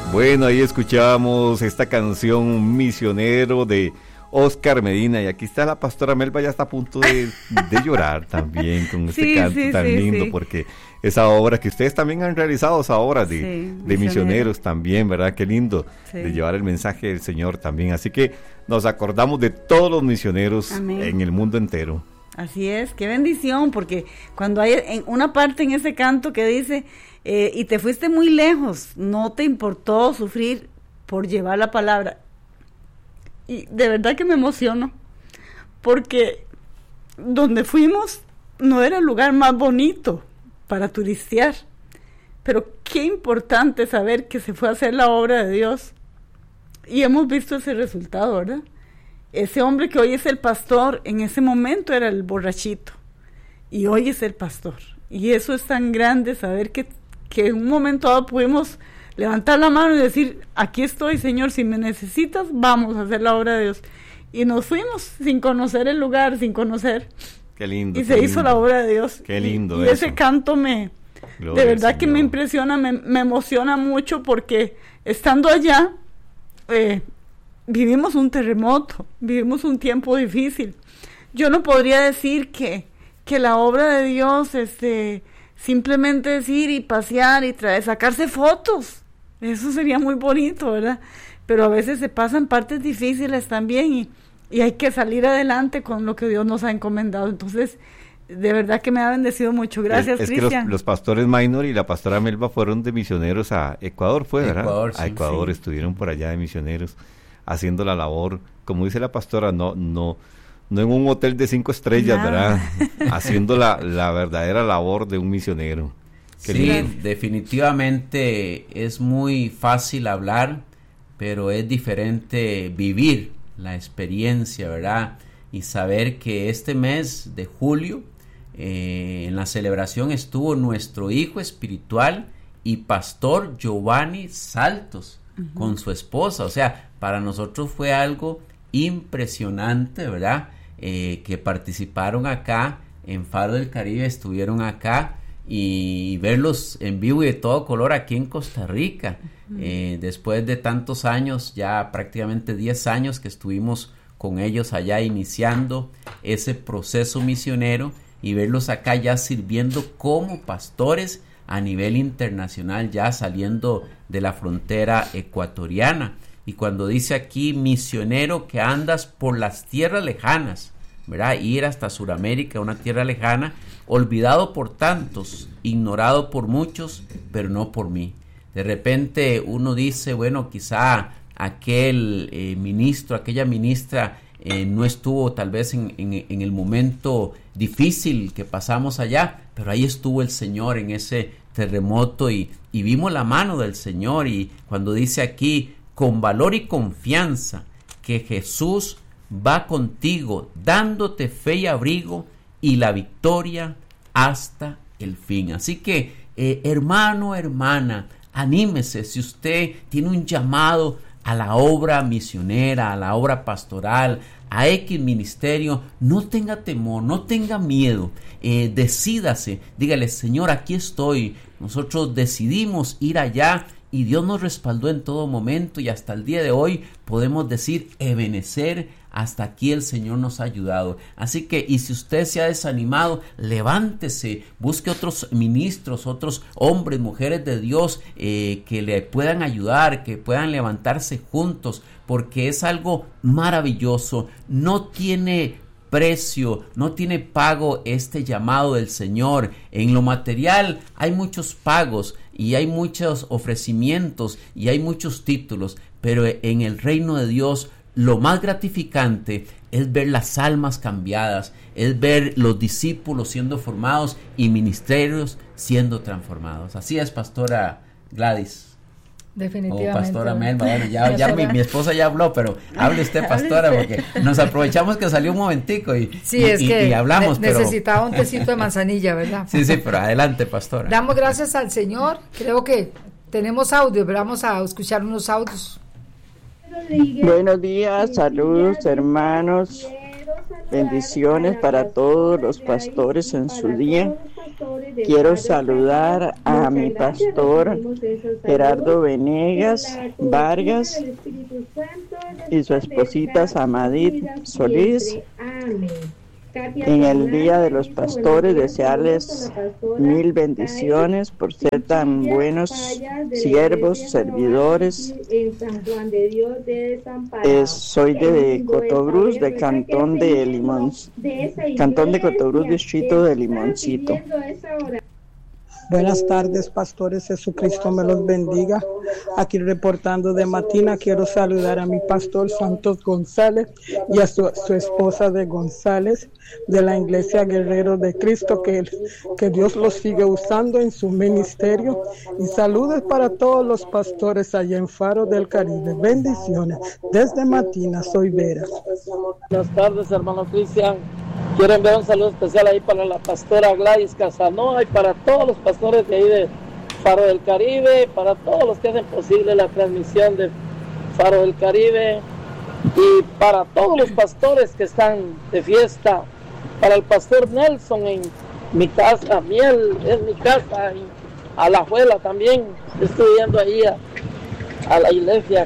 Bueno, ahí escuchábamos esta canción Misionero de Oscar Medina, y aquí está la pastora Melba, ya está a punto de llorar también con este canto tan lindo, porque esa obra que ustedes también han realizado, esa obra de misioneros también, ¿verdad? Qué lindo, de llevar el mensaje del Señor también, así que nos acordamos de todos los misioneros en el mundo entero. Así es, qué bendición, porque cuando hay en una parte en ese canto que dice, y te fuiste muy lejos, no te importó sufrir por llevar la palabra, y de verdad que me emociono, porque donde fuimos no era el lugar más bonito para turistear, pero qué importante saber que se fue a hacer la obra de Dios, y hemos visto ese resultado, ¿verdad? Ese hombre que hoy es el pastor, en ese momento era el borrachito, y hoy es el pastor, y eso es tan grande, saber que en un momento dado pudimos levantar la mano y decir, aquí estoy, Señor, si me necesitas, vamos a hacer la obra de Dios. Y nos fuimos sin conocer el lugar, sin conocer. Qué lindo. Y se hizo la obra de Dios. Qué lindo. Y ese canto de verdad que me impresiona, me emociona mucho, porque estando allá, vivimos un terremoto, vivimos un tiempo difícil. Yo no podría decir que la obra de Dios, simplemente es ir y pasear y sacarse fotos. Eso sería muy bonito, ¿verdad? Pero a veces se pasan partes difíciles también, y hay que salir adelante con lo que Dios nos ha encomendado. Entonces, de verdad que me ha bendecido mucho. Gracias, Cristian. Que los pastores Maynor y la pastora Melba fueron de misioneros a Ecuador, ¿verdad? Ecuador, a Ecuador, estuvieron por allá de misioneros, haciendo la labor, como dice la pastora, no en un hotel de 5 estrellas, ¿verdad? Haciendo la verdadera labor de un misionero. Sí, definitivamente es muy fácil hablar, pero es diferente vivir la experiencia, ¿verdad? Y saber que este mes de julio, en la celebración estuvo nuestro hijo espiritual y pastor Giovanni Saltos, con su esposa. O sea, para nosotros fue algo impresionante, ¿verdad? Que participaron acá en Faro del Caribe, estuvieron acá, y verlos en vivo y de todo color aquí en Costa Rica, después de tantos años, ya prácticamente 10 años que estuvimos con ellos allá iniciando ese proceso misionero, y verlos acá ya sirviendo como pastores a nivel internacional, ya saliendo de la frontera ecuatoriana. Y cuando dice aquí, misionero que andas por las tierras lejanas, ¿verdad? Ir hasta Sudamérica, una tierra lejana, olvidado por tantos, ignorado por muchos, pero no por mí. De repente uno dice, bueno, quizá aquel ministro, aquella ministra no estuvo tal vez en el momento difícil que pasamos allá, pero ahí estuvo el Señor en ese terremoto, y vimos la mano del Señor. Y cuando dice aquí, con valor y confianza, que Jesús va contigo, dándote fe y abrigo y la victoria hasta el fin. Así que, hermano, hermana, anímese. Si usted tiene un llamado a la obra misionera, a la obra pastoral, a X ministerio, no tenga temor, no tenga miedo, decídase, dígale, Señor, aquí estoy. Nosotros decidimos ir allá, y Dios nos respaldó en todo momento, y hasta el día de hoy podemos decir, Ebenecer, hasta aquí el Señor nos ha ayudado. Así que, y si usted se ha desanimado, levántese, busque otros ministros, otros hombres, mujeres de Dios, que le puedan ayudar, que puedan levantarse juntos, porque es algo maravilloso. No tiene precio, no tiene pago este llamado del Señor. En lo material hay muchos pagos, y hay muchos ofrecimientos, y hay muchos títulos, pero en el reino de Dios lo más gratificante es ver las almas cambiadas, es ver los discípulos siendo formados y ministerios siendo transformados. Así es, pastora Gladys. Definitivamente. O pastora Melba. Bueno, ya mi esposa ya habló, pero hable usted, pastora, porque nos aprovechamos que salió un momentico y hablamos. Necesitaba un tecito de manzanilla, ¿verdad? Sí, pero adelante, pastora. Damos gracias al Señor. Creo que tenemos audio, pero vamos a escuchar unos audios. Buenos días, saludos, hermanos, bendiciones para todos los pastores en su día. Quiero saludar a mi pastor Gerardo Venegas Vargas y su esposita Samadit Solís. En el Día de los Pastores, desearles mil bendiciones por ser tan buenos siervos, servidores. Soy de Cotobruz, de Cantón de Cotobruz, distrito de Limoncito. Buenas tardes, pastores. Jesucristo me los bendiga. Aquí reportando de Matina, quiero saludar a mi pastor Santos González y a su esposa de González de la Iglesia Guerreros de Cristo, que Dios los sigue usando en su ministerio. Y saludos para todos los pastores allá en Faro del Caribe. Bendiciones. Desde Matina, soy Vera. Buenas tardes, hermano Cristian. Quiero enviar un saludo especial ahí para la pastora Gladys Casanova y para todos los pastores de ahí de Faro del Caribe, para todos los que hacen posible la transmisión de Faro del Caribe y para todos los pastores que están de fiesta, para el pastor Nelson en mi casa, Miel es mi casa, y a la abuela también, estoy yendo ahí a la iglesia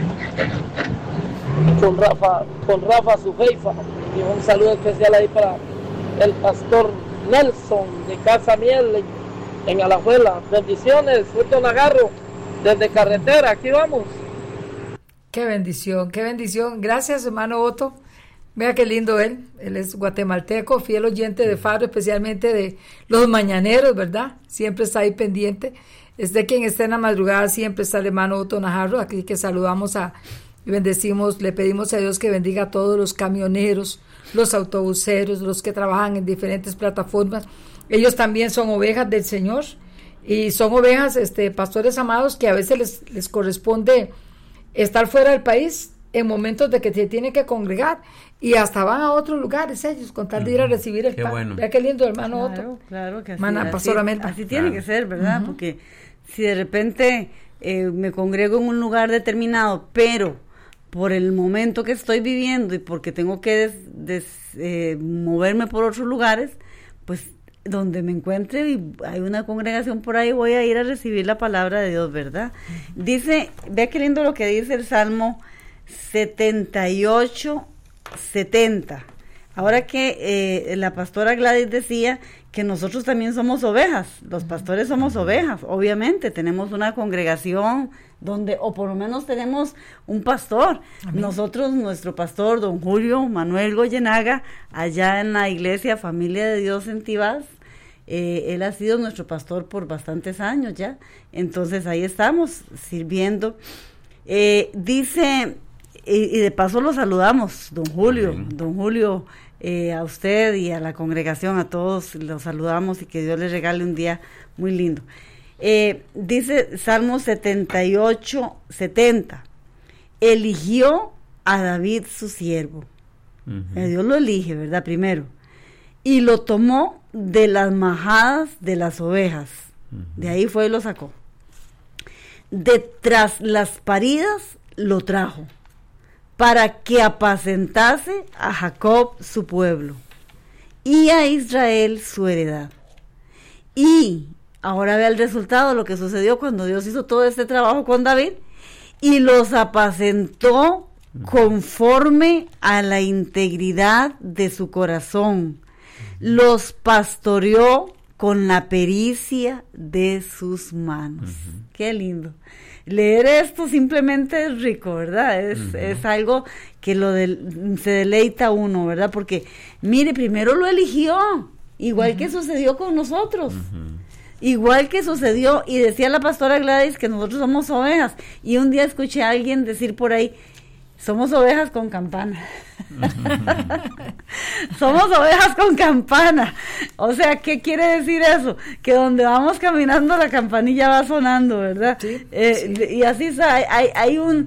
con Rafa Sujeifa. Y un saludo especial ahí para el pastor Nelson de Casa Miel en Alajuela. Bendiciones, Don Agarro, desde carretera, aquí vamos. Qué bendición, qué bendición. Gracias, hermano Otto. Vea qué lindo él es guatemalteco, fiel oyente de Faro, especialmente de los mañaneros, ¿verdad? Siempre está ahí pendiente. Es de quien está en la madrugada, siempre está el hermano Otto Najarro, aquí que saludamos y bendecimos, le pedimos a Dios que bendiga a todos los camioneros, los autobuseros, los que trabajan en diferentes plataformas. Ellos también son ovejas del Señor y son ovejas, pastores amados, que a veces les corresponde estar fuera del país en momentos de que se tienen que congregar y hasta van a otros lugares ellos con tal de ir a recibir el pan. Bueno. Vea qué lindo, hermano Otto. Claro que así, así tiene que ser, ¿verdad? Porque si de repente me congrego en un lugar determinado, pero por el momento que estoy viviendo y porque tengo que moverme por otros lugares, pues donde me encuentre y hay una congregación por ahí, voy a ir a recibir la palabra de Dios, ¿verdad? Dice, vea qué lindo lo que dice el Salmo 78:70. Ahora que la pastora Gladys decía que nosotros también somos ovejas, los pastores somos ovejas, obviamente, tenemos una congregación donde, o por lo menos tenemos un pastor. Amén. Nosotros, nuestro pastor, don Julio Manuel Goyenaga, allá en la iglesia Familia de Dios en Tibás, él ha sido nuestro pastor por bastantes años ya, entonces ahí estamos sirviendo. Dice, y de paso lo saludamos, don Julio, amén. Don Julio, a usted y a la congregación, a todos los saludamos y que Dios les regale un día muy lindo. Dice Salmo 78:70, eligió a David su siervo. Dios lo elige, ¿verdad? Primero. Y lo tomó de las majadas de las ovejas. De ahí fue y lo sacó. De tras las paridas lo trajo, para que apacentase a Jacob su pueblo, y a Israel su heredad. Y ahora ve el resultado, lo que sucedió cuando Dios hizo todo este trabajo con David, y los apacentó conforme a la integridad de su corazón, los pastoreó con la pericia de sus manos. Qué lindo. Leer esto simplemente es rico, ¿verdad? Es algo que se deleita uno, ¿verdad? Porque, mire, primero lo eligió, igual que sucedió con nosotros. Igual que sucedió, y decía la pastora Gladys que nosotros somos ovejas, y un día escuché a alguien decir por ahí, somos ovejas con campana. Somos ovejas con campana. O sea, ¿qué quiere decir eso? Que donde vamos caminando la campanilla va sonando, ¿verdad? Sí, sí. Y así hay un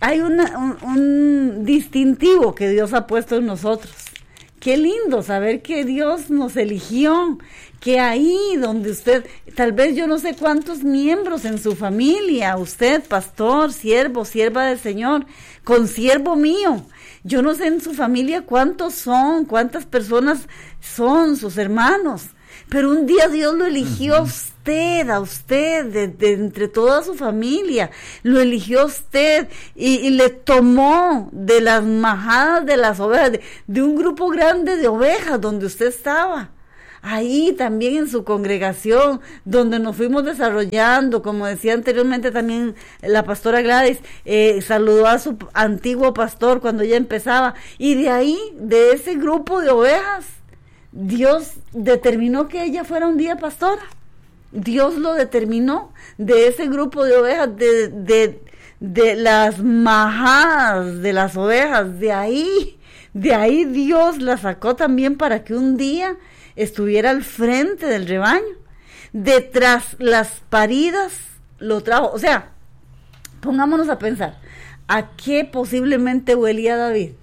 distintivo que Dios ha puesto en nosotros. Qué lindo saber que Dios nos eligió, que ahí donde usted, tal vez yo no sé cuántos miembros en su familia, usted, pastor, siervo, sierva del Señor, consiervo mío, yo no sé en su familia cuántos son, cuántas personas son sus hermanos, Pero un día Dios lo eligió a usted, de entre toda su familia, lo eligió a usted y le tomó de las majadas de las ovejas, de un grupo grande de ovejas donde usted estaba. Ahí también en su congregación, donde nos fuimos desarrollando, como decía anteriormente también la pastora Gladys, saludó a su antiguo pastor cuando ella empezaba, y de ahí, de ese grupo de ovejas, Dios determinó que ella fuera un día pastora. Dios lo determinó de ese grupo de ovejas, de las majadas de las ovejas, de ahí Dios la sacó también para que un día estuviera al frente del rebaño. Detrás las paridas lo trajo. O sea, pongámonos a pensar, ¿a qué posiblemente huelía David?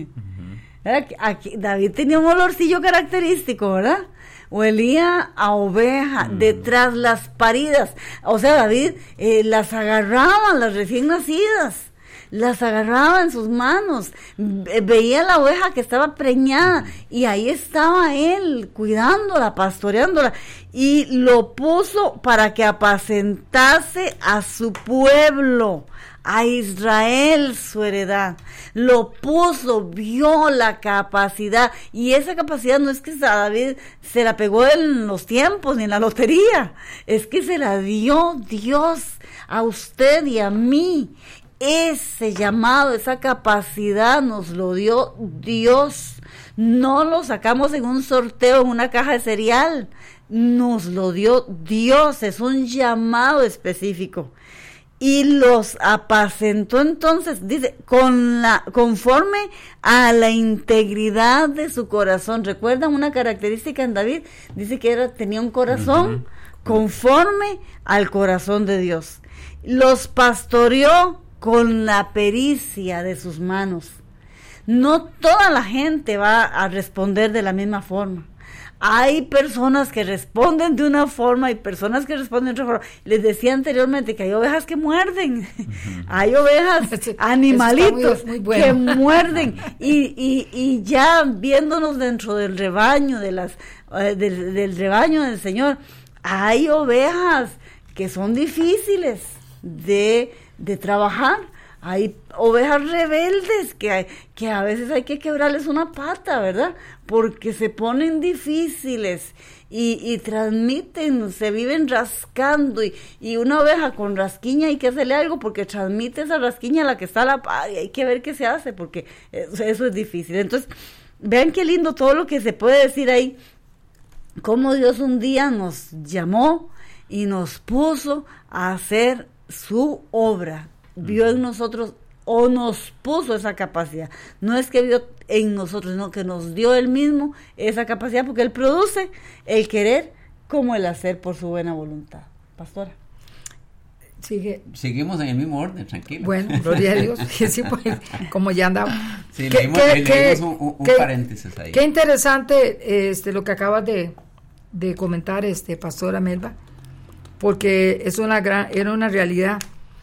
Aquí, David tenía un olorcillo característico, ¿verdad? Huelía a oveja, detrás las paridas. O sea, David las agarraba, las recién nacidas, las agarraba en sus manos, veía la oveja que estaba preñada y ahí estaba él cuidándola, pastoreándola, y lo puso para que apacentase a su pueblo, a Israel, su heredad. Lo puso, vio la capacidad, y esa capacidad no es que a David se la pegó en los tiempos ni en la lotería, es que se la dio Dios a usted y a mí. Ese llamado, esa capacidad nos lo dio Dios. No lo sacamos en un sorteo, en una caja de cereal. Nos lo dio Dios. Es un llamado específico. Y los apacentó entonces, dice, conforme a la integridad de su corazón. ¿Recuerdan una característica en David? Dice que tenía un corazón conforme al corazón de Dios. Los pastoreó con la pericia de sus manos. No toda la gente va a responder de la misma forma. Hay personas que responden de una forma y personas que responden de otra forma. Les decía anteriormente que hay ovejas que muerden. Hay ovejas, animalitos muy bueno, que muerden. Y ya viéndonos dentro del rebaño, del rebaño del Señor, hay ovejas que son difíciles de trabajar. Hay ovejas rebeldes que a veces hay que quebrarles una pata, ¿verdad? Porque se ponen difíciles y transmiten, se viven rascando, y una oveja con rasquiña hay que hacerle algo porque transmite esa rasquiña a la que está a la par, y hay que ver qué se hace porque eso es difícil. Entonces, vean qué lindo todo lo que se puede decir ahí, cómo Dios un día nos llamó y nos puso a hacer su obra. Vio en nosotros o nos puso esa capacidad. No es que vio en nosotros, sino que nos dio él mismo esa capacidad, porque él produce el querer como el hacer por su buena voluntad. Pastora. Seguimos en el mismo orden, tranquilo. Bueno, gloria a Dios. Sí, pues, como ya andaba. Sí, leímos un paréntesis ahí. Qué interesante lo que acabas de comentar, pastora Melba, porque es era una realidad.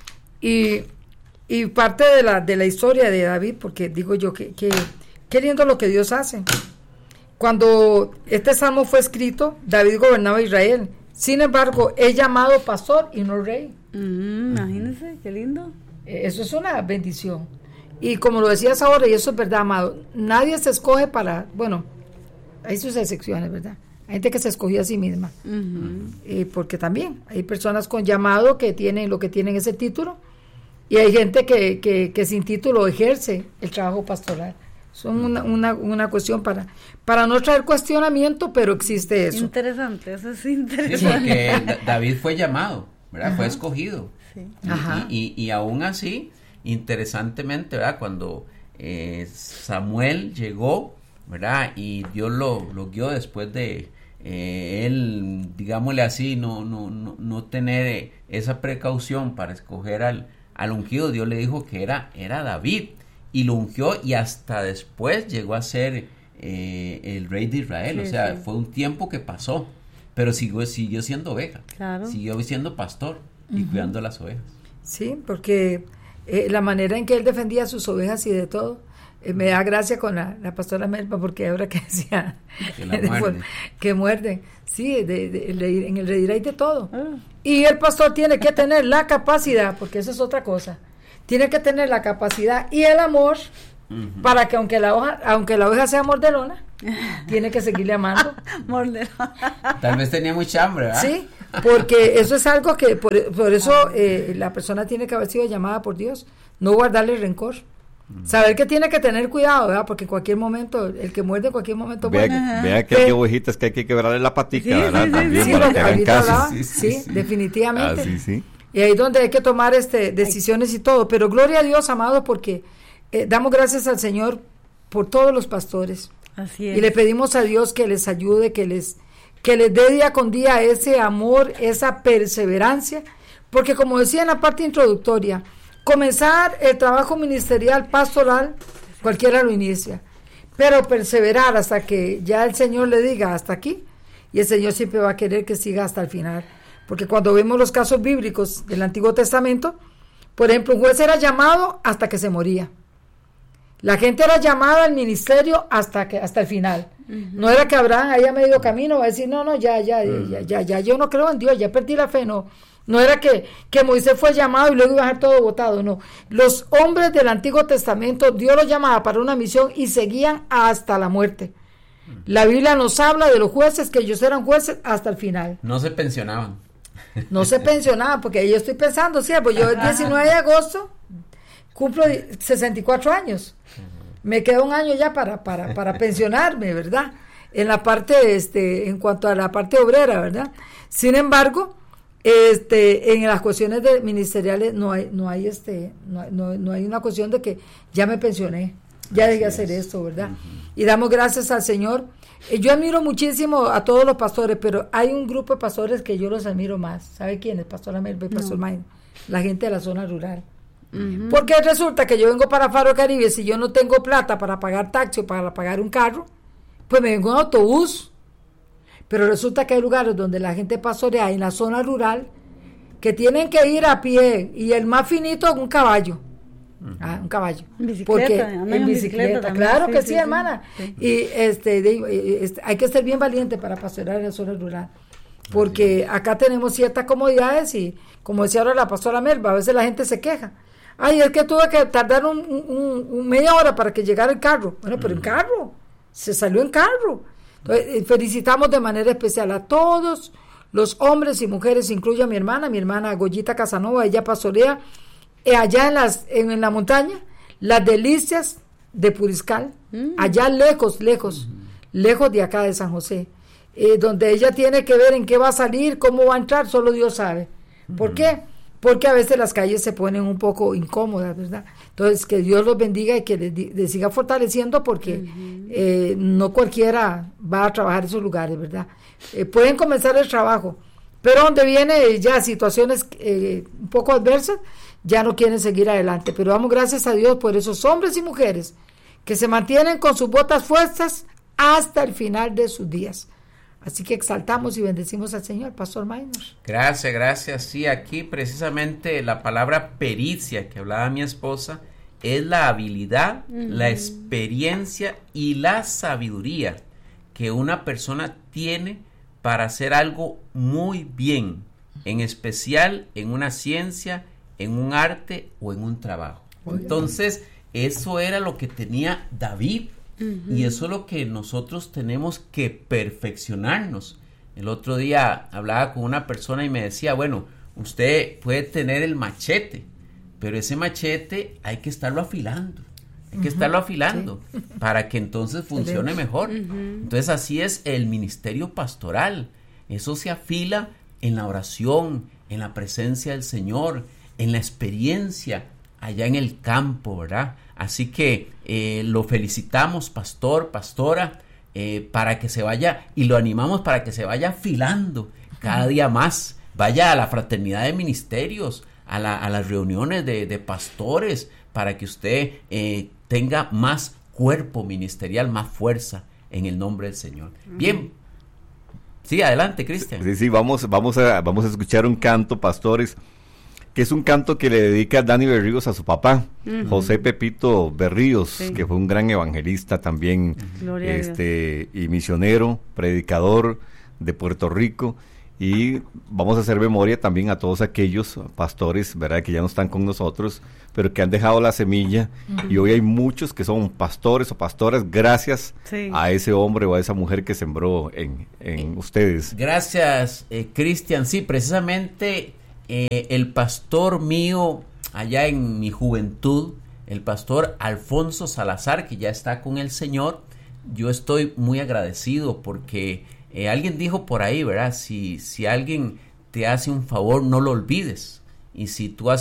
Y parte de la historia de David, porque digo yo que qué lindo lo que Dios hace. Cuando este salmo fue escrito, David gobernaba Israel. Sin embargo, es llamado pastor y no rey. Imagínense, qué lindo. Eso es una bendición. Y como lo decías ahora, y eso es verdad, amado, nadie se escoge bueno, hay sus excepciones, ¿verdad? Hay gente que se escogió a sí misma. Porque también hay personas con llamado que tienen lo que tienen ese título, y hay gente que sin título ejerce el trabajo pastoral. Son una cuestión para no traer cuestionamiento, pero existe eso. Interesante, eso es interesante. Sí, porque David fue llamado, ¿verdad? Ajá. Fue escogido. Sí. Y aún así, interesantemente, ¿verdad? Cuando Samuel llegó, ¿verdad? Y Dios lo guió después de él, digámosle así, no tener esa precaución para escoger al ungido. Dios le dijo que era David, y lo ungió, y hasta después llegó a ser el rey de Israel. Sí, o sea, fue un tiempo que pasó, pero siguió siendo oveja, claro. Siguió siendo pastor y cuidando las ovejas. Sí, porque la manera en que él defendía sus ovejas y de todo, me da gracia con la pastora Melba, porque ahora que decía que muerden. Sí, en el reír hay de todo. Y el pastor tiene que tener la capacidad, porque eso es otra cosa, tiene que tener la capacidad y el amor para que aunque la oveja sea mordelona, tiene que seguirle amando. Tal vez tenía mucha hambre, ¿verdad? Sí, porque eso es algo que por eso la persona tiene que haber sido llamada por Dios, no guardarle rencor. Saber que tiene que tener cuidado, ¿verdad? Porque en cualquier momento, el que muerde en cualquier momento muerde. Vea que hay ovejitas que hay que quebrarle la patica, ¿verdad? También sí, para que hagan caso. Sí, definitivamente. Sí. Y ahí es donde hay que tomar decisiones y todo. Pero gloria a Dios, amado, porque damos gracias al Señor por todos los pastores. Así es. Y le pedimos a Dios que les ayude, que les dé día con día ese amor, esa perseverancia. Porque como decía en la parte introductoria, comenzar el trabajo ministerial pastoral, cualquiera lo inicia, pero perseverar hasta que ya el Señor le diga hasta aquí, y el Señor siempre va a querer que siga hasta el final, porque cuando vemos los casos bíblicos del Antiguo Testamento, por ejemplo, un juez era llamado hasta que se moría, la gente era llamada al ministerio hasta el final. No era que Abraham ahí a medio camino va a decir, no, ya, yo no creo en Dios, ya perdí la fe, no era que Moisés fue llamado y luego iba a dejar todo botado, no. Los hombres del Antiguo Testamento, Dios los llamaba para una misión y seguían hasta la muerte. La Biblia nos habla de los jueces, que ellos eran jueces hasta el final. No se pensionaban. No se pensionaban, porque yo estoy pensando, ¿sí? Pues yo el 19 de agosto cumplo 64 años. Me queda un año ya para pensionarme, ¿verdad? En la parte, en cuanto a la parte obrera, ¿verdad? Sin embargo, en las cuestiones ministeriales no hay una cuestión de que ya me pensioné, ya dejé de hacer esto, ¿verdad? Y damos gracias al Señor. Yo admiro muchísimo a todos los pastores, pero hay un grupo de pastores que yo los admiro más. ¿Sabe quiénes? Pastor Amelba y Pastor Maino. La gente de la zona rural. Porque resulta que yo vengo para Faro del Caribe, si yo no tengo plata para pagar taxi o para pagar un carro, pues me vengo en autobús. Pero resulta que hay lugares donde la gente pastorea en la zona rural que tienen que ir a pie, y el más finito es un caballo. Un caballo. En bicicleta, claro que sí, hermana. Sí. Y hay que ser bien valiente para pastorear en la zona rural. Porque acá tenemos ciertas comodidades y, como decía ahora la pastora Melba, a veces la gente se queja. Ay, es que tuve que tardar media hora para que llegara el carro. Bueno, pero en carro, se salió en carro. Entonces, felicitamos de manera especial a todos los hombres y mujeres, incluyo a mi hermana Goyita Casanova, ella pastorea allá en la montaña, las delicias de Puriscal, allá lejos de acá de San José, donde ella tiene que ver en qué va a salir, cómo va a entrar, solo Dios sabe. ¿Por qué? Porque a veces las calles se ponen un poco incómodas, ¿verdad? Entonces, que Dios los bendiga y que les siga fortaleciendo, porque no cualquiera va a trabajar en esos lugares, ¿verdad? Pueden comenzar el trabajo, pero donde viene ya situaciones un poco adversas, ya no quieren seguir adelante. Pero damos gracias a Dios por esos hombres y mujeres que se mantienen con sus botas fuertes hasta el final de sus días. Así que exaltamos y bendecimos al Señor, Pastor Maynor. Gracias. Sí, aquí precisamente la palabra pericia que hablaba mi esposa es la habilidad, la experiencia y la sabiduría que una persona tiene para hacer algo muy bien, en especial en una ciencia, en un arte o en un trabajo. Entonces, eso era lo que tenía David. Y eso es lo que nosotros tenemos que perfeccionarnos. El otro día hablaba con una persona y me decía, bueno, usted puede tener el machete, pero ese machete hay que estarlo afilando. Para que entonces funcione mejor. Entonces así es el ministerio pastoral. Eso se afila en la oración, en la presencia del Señor, en la experiencia allá en el campo, ¿verdad? Así que lo felicitamos, pastor, pastora, para que se vaya, y lo animamos para que se vaya afilando cada día más. Vaya a la fraternidad de ministerios, a las reuniones de pastores, para que usted tenga más cuerpo ministerial, más fuerza en el nombre del Señor. Bien. Sí, adelante, Cristian. Sí, vamos a escuchar un canto, pastores. que es un canto que le dedica Dani Berríos a su papá, José Pepito Berríos, que fue un gran evangelista también, y misionero, predicador de Puerto Rico. Y vamos a hacer memoria también a todos aquellos pastores, ¿verdad?, que ya no están con nosotros, pero que han dejado la semilla, y hoy hay muchos que son pastores o pastoras gracias a ese hombre o a esa mujer que sembró en ustedes. Gracias, Cristian. Sí, precisamente el pastor mío allá en mi juventud, el pastor Alfonso Salazar, que ya está con el Señor, yo estoy muy agradecido porque alguien dijo por ahí, ¿verdad? Si alguien te hace un favor, no lo olvides. Y si tú haces